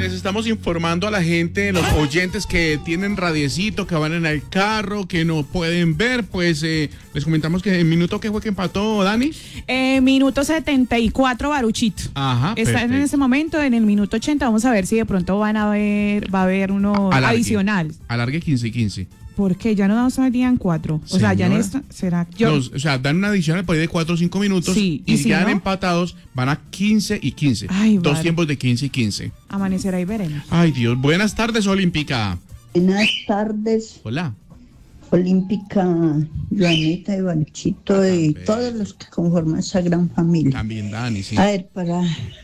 les estamos informando a la gente, los oyentes que tienen radiecito, que van en el carro, que no pueden ver, pues les comentamos que el minuto que fue que empató Dani. Minuto 74, Baruchito. Ajá, está perfecto. en ese momento, en el minuto 80, vamos a ver si de pronto va a haber uno Alargue. adicional. Alargue 15 y 15. Porque ya no salían 4. O sea, ya en Señora. esto, ¿será? Yo, No, o sea, dan una adicional por ahí de 4 o 5 minutos. Sí, y y si si quedan no, empatados, van a 15 y 15. Ay, Dos vale. tiempos de 15 y 15. amanecerá y veremos. Ay, Dios. Buenas tardes, Olímpica. Buenas tardes, Hola. Olímpica, Joanita y Baruchito y Perfecto. todos los que conforman esa gran familia. También Dani, sí. A ver, para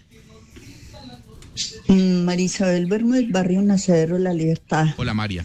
Marisabel Bermúdez, barrio Nacedero La Libertad. Hola, María.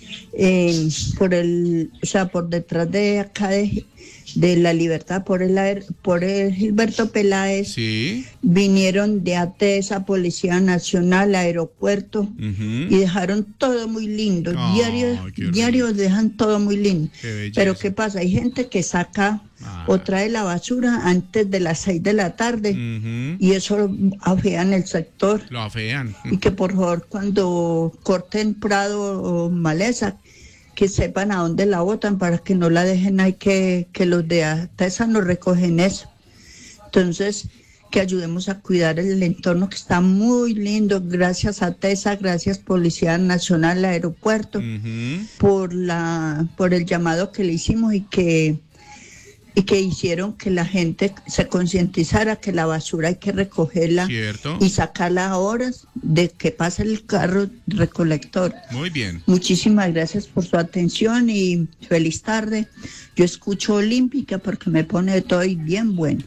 Por detrás de acá de La Libertad, por el Gilberto Peláez, Sí. vinieron de ATESA, Policía Nacional, Aeropuerto, Ujú. y dejaron todo muy lindo. Ay, qué Diarios dejan todo muy lindo. Qué belleza. Pero ¿qué pasa? Hay gente que saca o trae la basura antes de las 6 de la tarde Ujú. y eso afean el sector. Lo afean. Y que por favor cuando corten prado o maleza, que sepan a dónde la botan para que no la dejen ahí, que los de ATESA no recogen eso. Entonces, que ayudemos a cuidar el entorno que está muy lindo. Gracias a ATESA, gracias Policía Nacional, Aeropuerto, Ujú. por el llamado que le hicimos y que hicieron que la gente se concientizara que la basura hay que recogerla Cierto. y sacarla a horas de que pase el carro recolector. Muy bien. Muchísimas gracias por su atención y feliz tarde. Yo escucho Olímpica porque me pone de todo y bien bueno.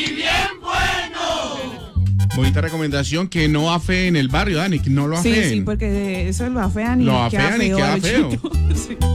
Bonita recomendación, que no afeen el barrio, Dani, que no lo afeen. Sí, porque eso lo afean y Lo afean y queda feo. Baruchito. Sí.